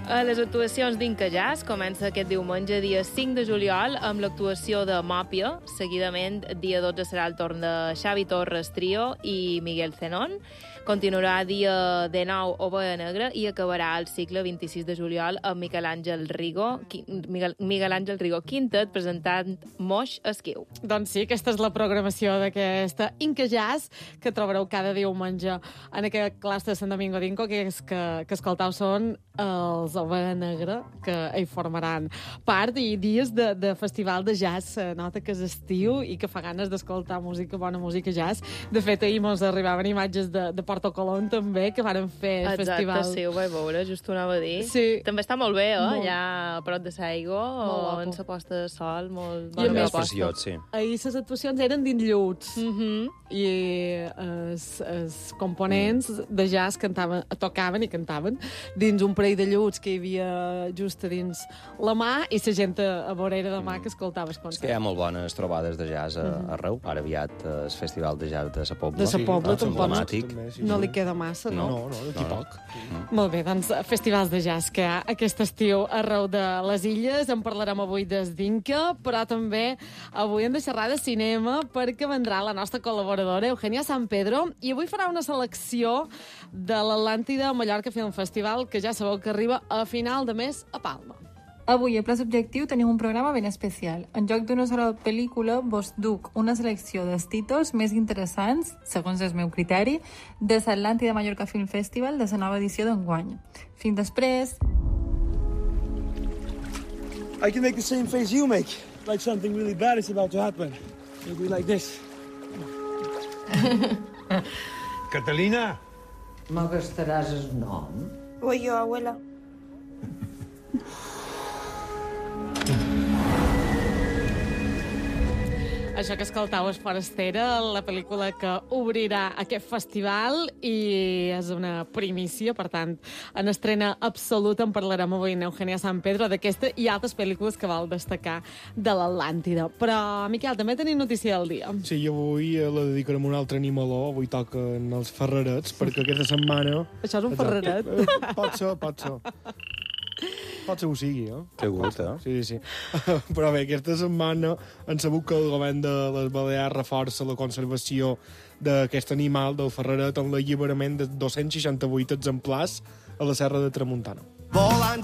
A les actuacions d'Inca Jazz comença aquest diumenge, dia 5 de juliol, amb l'actuació de Mòpia. Seguidament, dia 12 serà el torn de Xavi Torres Trio i Miguel Zenón. Continuarà dia 19 Ovella Negra i acabarà el cicle 26 de juliol amb Miguel Àngel Rigo Quintet presentant Moix Esquiu. Doncs sí, aquesta és la programació d'aquesta Inca Jazz que trobareu cada diumenge en aquest clastre de Sant Domingo d'Inco, que escoltau són els Ovella Negra, que hi formaran part, i dies de festival de jazz. Nota que és estiu i que fa ganes d'escoltar música, bona música jazz. De fet, ahir mos arribaven imatges de Porto Colón també, que varen fer festival. Exacte, sí, ho vaig veure, just ho anava a dir. Sí. També està molt bé, allà a prop de Saigo, on la posta de sol, molt bona més proposta. preciós, sí. Ahir les actuacions eren dins llums i els components de jazz tocaven i cantaven dins un parell de llums que hi havia just a dins la mà, i la gent a vorera de mà que escoltava el concert. És que hi ha molt bones trobades de jazz arreu. Ara aviat el Festival de Jazz de sa Pobla. De sa Pobla, tampoc emblemàtic. no li queda massa, no? No, d'aquí poc. Molt bé, doncs festivals de jazz que hi ha aquest estiu arreu de les illes. En parlarem avui des d'Inca, però també avui hem de xerrar de cinema perquè vendrà la nostra col·laboradora Eugènia San Pedro i avui farà una selecció de l'Atlàntida Mallorca Film Festival, que ja sabeu que arriba a final de mes a Palma. Avui, a Pla Subjectiu, tenim un programa ben especial. En lloc d'una sola pel·lícula, vos duc una selecció dels títols més interessants, segons el meu criteri, de l'Atlàntida Mallorca Film Festival de la nova edició d'enguany. Fins després! I can make the same face you make, like something really bad is about to happen. Maybe like this. Catalina! Me gastaràs el nom? Voy yo, abuela. Això que escoltau és Forastera, la pel·lícula que obrirà aquest festival, i és una primícia, per tant, en estrena absoluta en parlarem avui amb Eugènia San Pedro d'aquesta i altres pel·lícules que vol destacar de l'Atlàntida. Però, Miquel, també tenim notícia del dia. Sí, i avui la dedicarem a un altre animaló. Avui toquen els ferrerets, perquè aquesta setmana... Això és un ferreret? Pot ser. Pot ser ho sigui, eh? Que gust, eh? Sí. Però bé, aquesta setmana han sabut que el govern de les Balears reforça la conservació d'aquest animal, del ferreret, amb l'alliberament de 268 exemplars a la Serra de Tramuntana. Volant